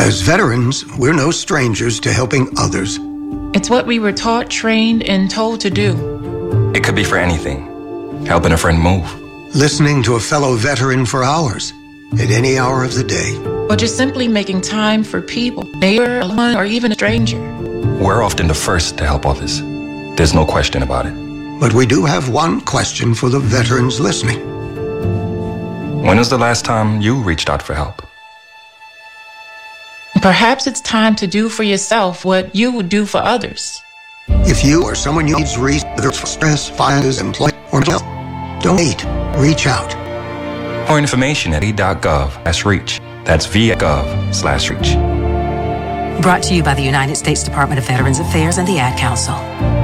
As veterans, we're no strangers to helping others. It's what we were taught, trained, and told to do. It could be for anything. Helping a friend move. Listening to a fellow veteran for hours, at any hour of the day. Or just simply making time for people, neighbor, alone, or even a stranger. We're often the first to help others. There's no question about it. But we do have one question for the veterans listening. When was the last time you reached out for help? Perhaps it's time to do for yourself what you would do for others. If you or someone you needs reasons for stress, finances, employment, or mental health, donate. Reach out. More information at v.gov/reach. That's v.gov/reach. Brought to you by the United States Department of Veterans Affairs and the Ad Council.